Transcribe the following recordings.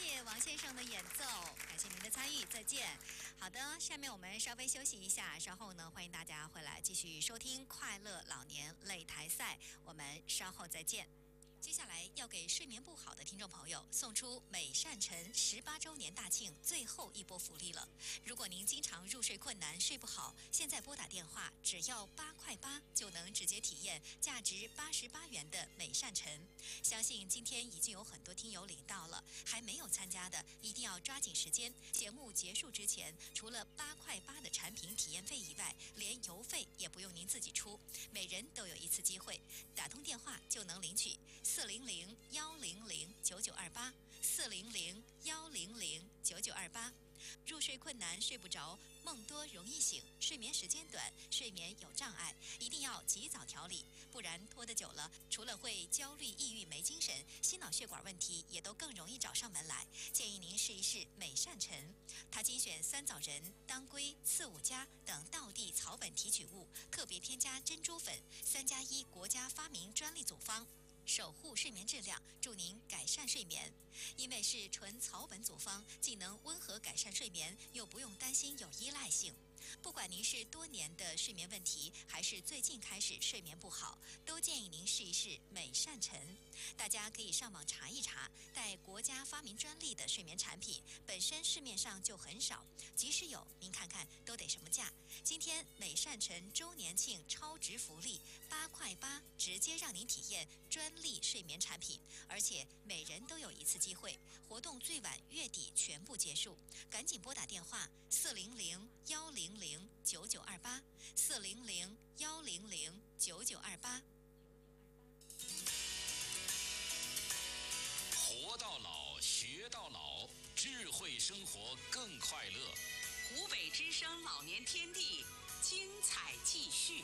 谢王先生的演奏，感谢您的参与，再见。好的，下面我们稍微休息一下，稍后呢，欢迎大家回来继续收听快乐老年擂台赛，我们稍后再见。接下来要给睡眠不好的听众朋友送出美善晨18周年大庆最后一波福利了。如果您经常入睡困难、睡不好，现在拨打电话只要8块8就能直接体验价值88元的美善晨。相信今天已经有很多听友领到了，还没有参加的一定要抓紧时间。节目结束之前，除了8块8的产品体验费以外，连邮费也不用您自己出，每人都有一次机会，打通电话就能领取。400-100-9928，400-100-9928。入睡困难、睡不着、梦多容易醒、睡眠时间短、睡眠有障碍，一定要及早调理，不然拖得久了，除了会焦虑、抑郁、没精神，心脑血管问题也都更容易找上门来。建议您试一试美善晨，它精选三枣仁、当归、刺五加等道地草本提取物，特别添加珍珠粉，3+1国家发明专利组方。守护睡眠质量，祝您改善睡眠。因为是纯草本组方，既能温和改善睡眠，又不用担心有依赖性。不管您是多年的睡眠问题，还是最近开始睡眠不好，都建议您试一试美善晨。大家可以上网查一查，带国家发明专利的睡眠产品，本身市面上就很少，即使有，您看看都得什么价？今天美善晨周年庆超值福利，8块8，直接让您体验专利睡眠产品，而且每人都有一次机会，活动最晚月底全部结束，赶紧拨打电话400-100-9928，400-100-9928。 活到老，学到老，智慧生活更快乐。 湖北之声老年天地，精彩继续。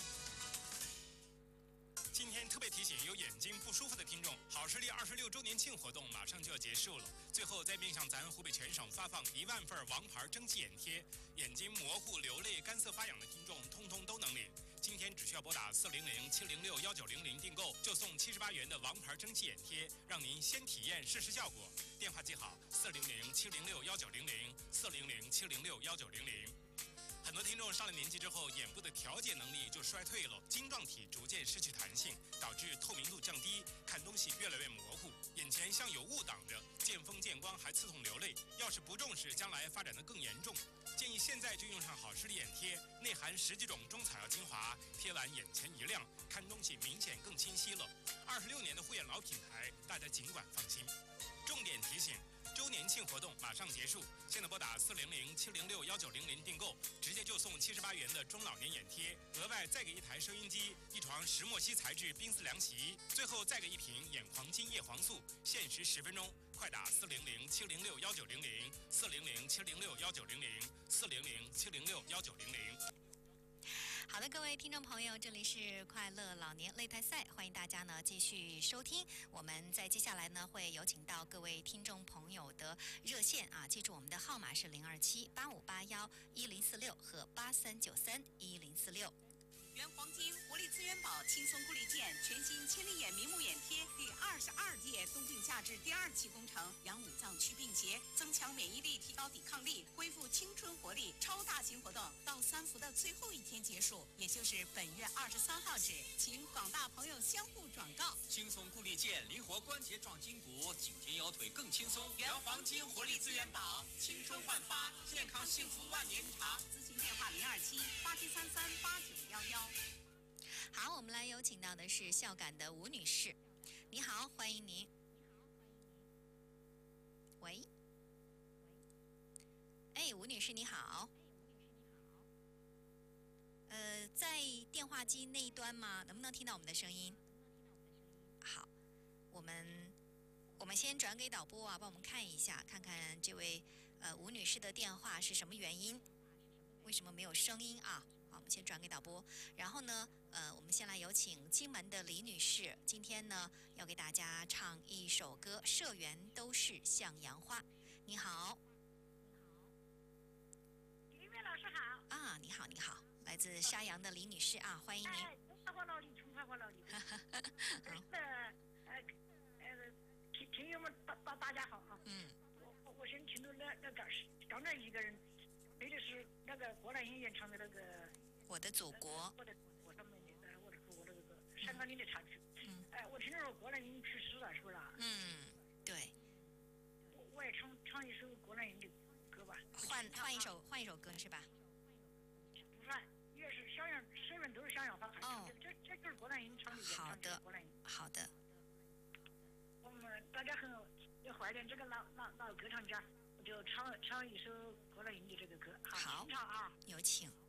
今天特别提醒有眼睛不舒服的听众，好视力26周年庆活动马上就要结束了。最后再面向咱湖北全省发放1万份王牌蒸汽眼贴，眼睛模糊、流泪、干涩、发痒的听众，通通都能领。今天只需要拨打400-706-1900订购，就送78元的王牌蒸汽眼贴，让您先体验试试效果。电话记好：400-706-1900，400-706-1900。很多听众上了年纪之后，眼部的调节能力就衰退了，晶状体逐渐失去弹性，导致透明度降低，看东西越来越模糊，眼前像有雾挡着，见风见光还刺痛流泪。要是不重视，将来发展得更严重。建议现在就用上好视力眼贴，内含10几种中草药精华，贴完眼前一亮，看东西明显更清晰了。26年的护眼老品牌，大家尽管放心。重点提醒。周年庆活动马上结束，现在拨打400-706-1900订购，直接就送78元的中老年眼贴，额外再给一台收音机、一床石墨烯材质冰丝凉洗衣，最后再给一瓶眼黄金叶黄素，限时10分钟，快打400-706-1900，400-706-1900，400-706-1900。 好的，各位听众朋友，这里是快乐老年擂台赛，欢迎大家呢继续收听。我们在接下来呢会有请到各位听众朋友的热线啊，记住我们的号码是027-8581-1046和8393-1046。 原黄金活力资源宝轻松固力健全新千里眼明目眼贴第22届冬病夏治第2期工程，养五脏祛病节，增强免疫力，提高抵抗力，恢复青春活力。超大型活动到3伏的最后一天结束，也就是本月23号止，请广大朋友相互转告。 轻松固力健，灵活关节壮筋骨，颈肩腰腿更轻松。 原黄金活力资源宝，青春焕发，健康幸福万年长。咨询电话027-8733-8911。 好，我们来有请到的是孝感的吴女士，你好，欢迎您。喂，哎，吴女士你好。在电话机那一端吗？能不能听到我们的声音？好，我们先转给导播啊，帮我们看一下，看看这位吴女士的电话是什么原因，为什么没有声音啊？好，我们先转给导播。然后呢，我们先来有请金门的李女士，今天呢要给大家唱一首歌，《社员都是向阳花》。你好。 李梅老师好。 啊，你好，你好，来自沙洋的李女士啊，欢迎您。 哎，中华老李，中华老李。听友们大家好啊。 张震一个人背的是那个郭兰英演唱的那个我的祖国。 我上面那个我的祖国的那个香港里的插曲。我听说郭兰英去世了，是不是啊？ 对。 我也唱一首郭兰英的歌吧。 换一首歌是吧？ 不算，也是小杨，水文都是小杨发唱的。这就是郭兰英唱的。 好的，好的。 我们大家很要怀念这个老歌唱家，我就唱一首郭兰英的这个歌。 好， 唱啊， 有请。